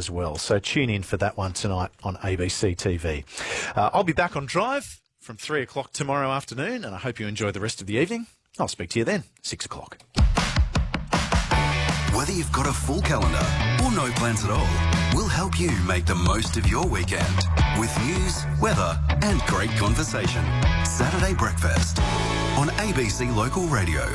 as well. So tune in for that one tonight on ABC TV. I'll be back on Drive from 3 o'clock tomorrow afternoon, and I hope you enjoy the rest of the evening. I'll speak to you then, 6 o'clock. Whether you've got a full calendar or no plans at all, we'll help you make the most of your weekend with news, weather and great conversation. Saturday Breakfast on ABC Local Radio.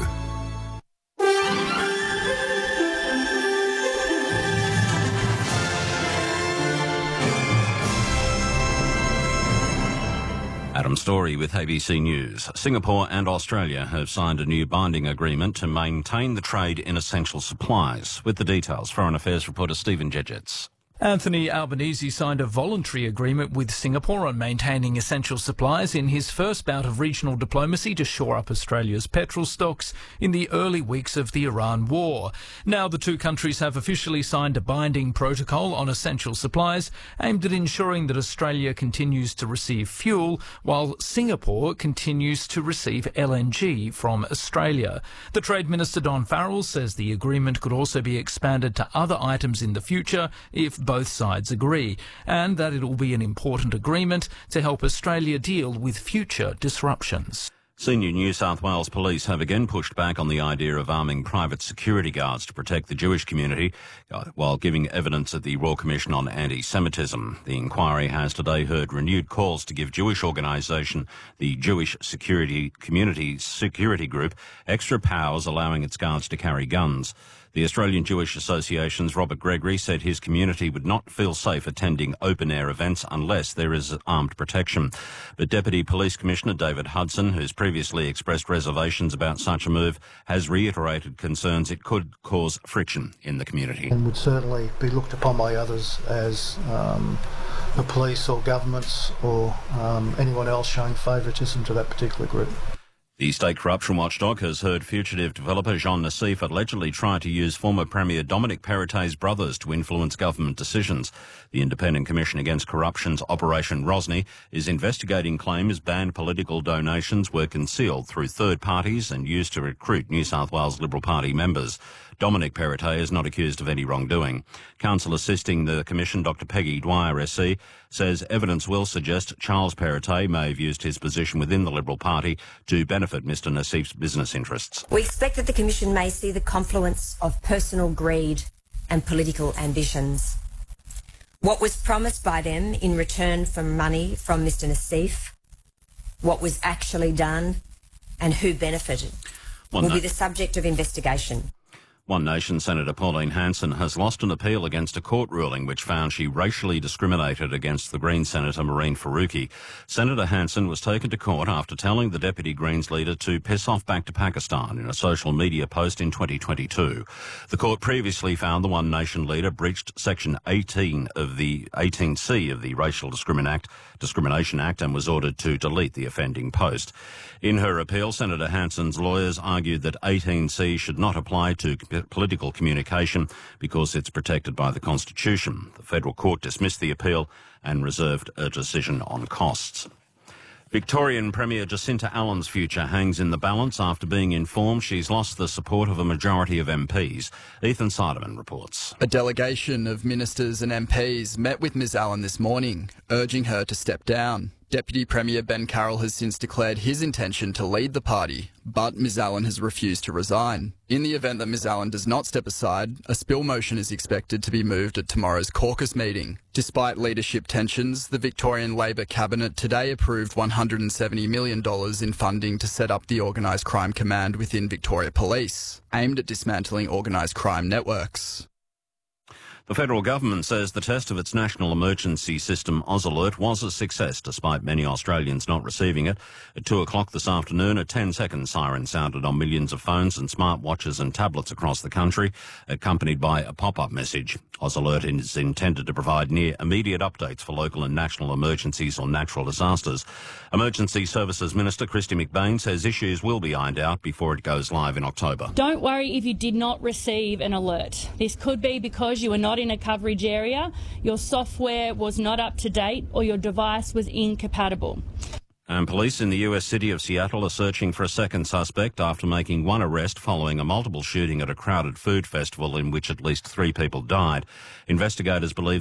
Adam Story with ABC News. Singapore and Australia have signed a new binding agreement to maintain the trade in essential supplies. With the details, Foreign Affairs reporter Stephen Jedgetts. Anthony Albanese signed a voluntary agreement with Singapore on maintaining essential supplies in his first bout of regional diplomacy to shore up Australia's petrol stocks in the early weeks of the Iran war. Now the two countries have officially signed a binding protocol on essential supplies aimed at ensuring that Australia continues to receive fuel while Singapore continues to receive LNG from Australia. The Trade Minister Don Farrell says the agreement could also be expanded to other items in the future if both sides agree, and that it will be an important agreement to help Australia deal with future disruptions. Senior New South Wales police have again pushed back on the idea of arming private security guards to protect the Jewish community while giving evidence at the Royal Commission on Anti-Semitism. The inquiry has today heard renewed calls to give Jewish organisation, the Jewish Community Security Group, extra powers allowing its guards to carry guns. The Australian Jewish Association's Robert Gregory said his community would not feel safe attending open-air events unless there is armed protection. But Deputy Police Commissioner David Hudson, who's previously expressed reservations about such a move, has reiterated concerns it could cause friction in the community. And would certainly be looked upon by others as the police or governments or anyone else showing favouritism to that particular group. The state corruption watchdog has heard fugitive developer Jean Nassif allegedly try to use former Premier Dominic Perrottet's brothers to influence government decisions. The Independent Commission Against Corruption's Operation Rosny is investigating claims banned political donations were concealed through third parties and used to recruit New South Wales Liberal Party members. Dominic Perrottet is not accused of any wrongdoing. Counsel assisting the Commission, Dr Peggy Dwyer SC, says evidence will suggest Charles Perrottet may have used his position within the Liberal Party to benefit Mr Nassif's business interests. We expect that the Commission may see the confluence of personal greed and political ambitions. What was promised by them in return for money from Mr Nassif, what was actually done and who benefited will be the subject of investigation. One Nation Senator Pauline Hanson has lost an appeal against a court ruling which found she racially discriminated against the Greens Senator Mehreen Faruqi. Senator Hanson was taken to court after telling the Deputy Greens leader to piss off back to Pakistan in a social media post in 2022. The court previously found the One Nation leader breached Section 18C of the Racial Discrimination Act and was ordered to delete the offending post. In her appeal, Senator Hanson's lawyers argued that 18C should not apply to political communication because it's protected by the Constitution. The federal court dismissed the appeal and reserved a decision on costs. Victorian Premier Jacinta Allen's future hangs in the balance after being informed she's lost the support of a majority of MPs. Ethan Sideman reports. A delegation of ministers and MPs met with Ms Allen this morning, urging her to step down. Deputy Premier Ben Carroll has since declared his intention to lead the party, but Ms Allen has refused to resign. In the event that Ms Allen does not step aside, a spill motion is expected to be moved at tomorrow's caucus meeting. Despite leadership tensions, the Victorian Labor Cabinet today approved $170 million in funding to set up the Organised Crime Command within Victoria Police, aimed at dismantling organised crime networks. The federal government says the test of its national emergency system, AusAlert, was a success despite many Australians not receiving it. At 2 o'clock this afternoon, a 10-second siren sounded on millions of phones and smartwatches and tablets across the country, accompanied by a pop-up message. AusAlert is intended to provide near immediate updates for local and national emergencies or natural disasters. Emergency Services Minister Christy McBain says issues will be ironed out before it goes live in October. Don't worry if you did not receive an alert. This could be because you were not in a coverage area, your software was not up to date, or your device was incompatible. And police in the US city of Seattle are searching for a second suspect after making one arrest following a multiple shooting at a crowded food festival in which at least 3 people died. Investigators believe